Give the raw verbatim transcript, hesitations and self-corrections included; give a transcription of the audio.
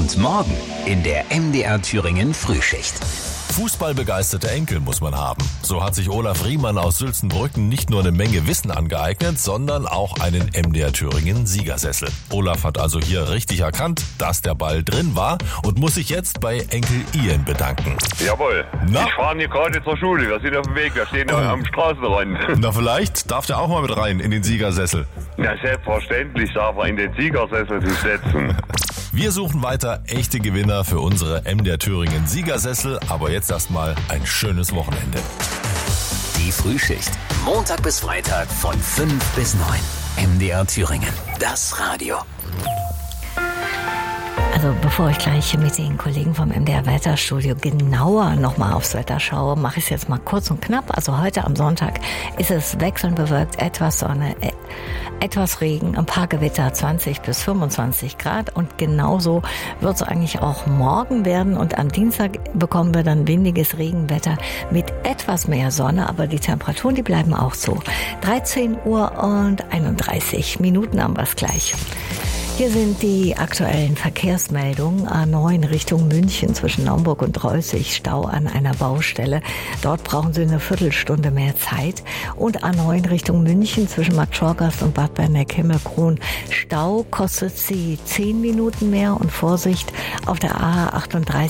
Und morgen in der M D R Thüringen Frühschicht. Fußballbegeisterte Enkel muss man haben. So hat sich Olaf Riemann aus Sülzenbrücken nicht nur eine Menge Wissen angeeignet, sondern auch einen M D R Thüringen Siegersessel. Olaf hat also hier richtig erkannt, dass der Ball drin war und muss sich jetzt bei Enkel Ian bedanken. Jawohl. Na? Ich fahre hier gerade zur Schule. Wir sind auf dem Weg. Wir stehen Oh. am Straßenrand. Na, vielleicht darf der auch mal mit rein in den Siegersessel. Na, selbstverständlich darf er in den Siegersessel sich setzen. Wir suchen weiter echte Gewinner für unsere M D R Thüringen Siegersessel, aber jetzt erstmal ein schönes Wochenende. Die Frühschicht. Montag bis Freitag von fünf bis neun. M D R Thüringen. Das Radio. Also bevor ich gleich mit den Kollegen vom M D R Wetterstudio genauer nochmal aufs Wetter schaue, mache ich es jetzt mal kurz und knapp. Also heute am Sonntag ist es wechselnd bewölkt, etwas Sonne, etwas Regen, ein paar Gewitter, zwanzig bis fünfundzwanzig Grad. Und genauso wird es eigentlich auch morgen werden. Und am Dienstag bekommen wir dann windiges Regenwetter mit etwas mehr Sonne. Aber die Temperaturen, die bleiben auch so. dreizehn Uhr und einunddreißig Minuten haben wir es gleich. Hier sind die aktuellen Verkehrsmeldungen. A neun Richtung München zwischen Naumburg und Reußig, Stau an einer Baustelle. Dort brauchen Sie eine Viertelstunde mehr Zeit. Und A neun Richtung München zwischen Bad Schorgast und Bad Berneck-Himmelkron. Stau kostet Sie zehn Minuten mehr und Vorsicht auf der A achtunddreißig